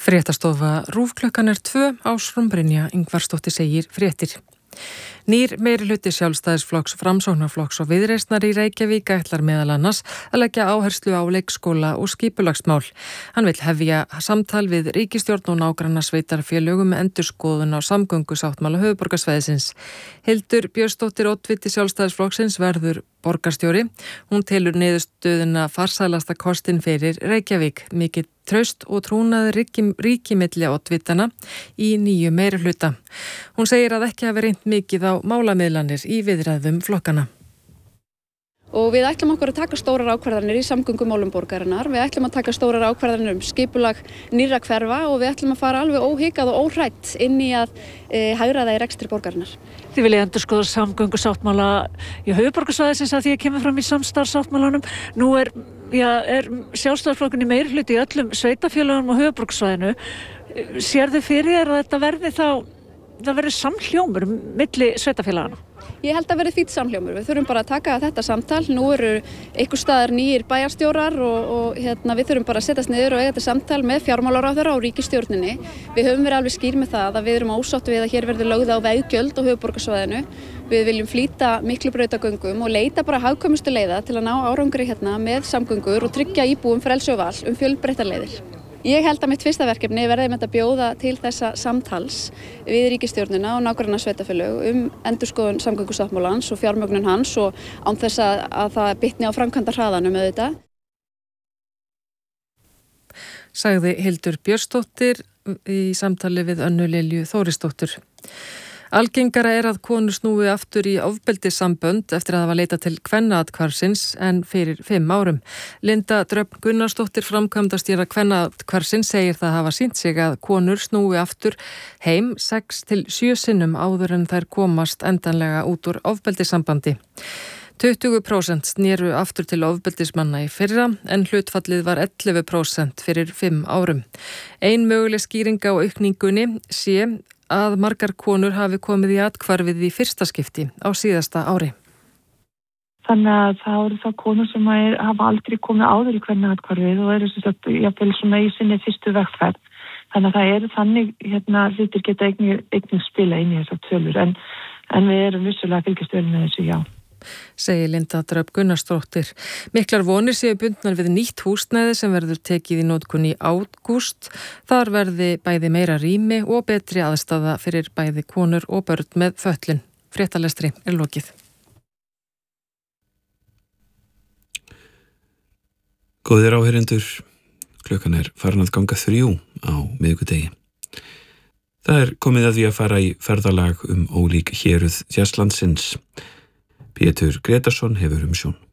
Fréttastofa RÚV klukkan 2 Ásrún Brynja Ingvarsdóttir segir fréttir. Nýr meirihluti Sjálfstæðisflokks, Framsóknarflokks og Viðreisnar í Reykjavík ætlar meðal annars að leggja áherslu á leikskóla og skipulagsmál. Hann vill hefja samtal við ríkisstjórn og nágrannasveitarfélög endurskoðun á samgöngusáttmála höfuðborgarsvæðisins. Hildur Björnsdóttir oddviti Sjálfstæðisflokksins verður borgarstjóri. Hún telur niðurstöðuna farsælasta kostin fyrir Reykjavík. Mikið traust og trúnaður ríki milli oddvitana í nýju meirihluta. Hún segir að ekki hafi reynt mikið á málamiðlanir í viðræðum flokkana. Og við ætlum okkur að taka stórar ákvarðanir í samgöngumálum borgarinnar. Við ætlum að taka stórar ákvarðanir skipulag nýrra hverfa og við ætlum að fara alveg óhikað og óhrætt inn í að hagræða í rekstri borgarinnar. Þið viljið endurskoða samgöngusáttmála í höfuðborgarsvæðisins að því að kemur fram í samstarfssáttmálanum. Nú er Sjálfstæðisflokkurinn í meirihluta í öllum sveitarfélögum á höfuðborgarsvæðinu. Sérðu fyrir þér að þetta verði samhljómur milli sveitarfélagana? Ég held að verði fínn samhljómur. Við þurfum bara að taka þetta samtal. Nú eru einhvers staðar nýjir bæjarstjórar og við þurfum bara að setjast niður og eiga þetta samtal með fjármálaráðherra og ríkisstjórninni. Við höfum verið alveg skýr með það að við erum ósátt við að hér verði lögð á veggjöld á höfuðborgarsvæðinu. Við viljum flýta Miklubrautagöngum og leita bara hagkvæmustu leiða til að ná árangri með samgöngur og tryggja íbúum frelsi og val fjölbreyttar leiðir. Ég held að mitt fyrsta verkefni verði með að bjóða til þessa samtals við ríkisstjórnina og nágrannasveitarfélög endurskoðun samgöngusáttmálans og fjármögnun hans og án þess að það bitni á framkvæmdahraðanum auðvitað. Sagði Hildur Björnsdóttir í samtali við Önnu Lilju Þórisdóttur. Algengara að konur snúi aftur í ofbeldissambönd eftir að hafa leitað til kvennaathvarfsins en fyrir 5 árum. Linda Dröfn Gunnarsdóttir, framkvæmdastjóri kvennaathvarfsins, segir það hafa sýnt sig að konur snúi aftur heim 6 til 7 sinnum áður en þær komast endanlega út úr ofbeldissambandi. 20% snéru aftur til ofbeldismanna í fyrra en hlutfallið var 11% fyrir 5 árum. Ein möguleg skýring á aukningunni sé að margar konur hafi komið í athvarfið í fyrsta skipti á síðasta ári. Þannig að það eru það konur sem hafa aldrei komið áður í kvennaathvarfið og eru jafnvel svona í sinni fyrstu vegferð. Þannig að það eru þannig hlutir geta einnig spila inn í þessar tölur en við erum vissulega að fylgjast vel með þessu, já. Segir Linda Dröfn Gunnarsdóttir. Miklar vonir séu bundnar við nýtt húsnæði sem verður tekið í notkun í ágúst. Þar verði bæði meira rými og betri aðstaða fyrir bæði konur og börn með fötlun. Fréttalestri lokið. Góðir áheyrendur, klukkan farin að ganga 3 á miðvikudegi. Það komið að því að fara í ferðalag ólík héruð Djasslandsins. Pétur Gretarsson hefur umsjón.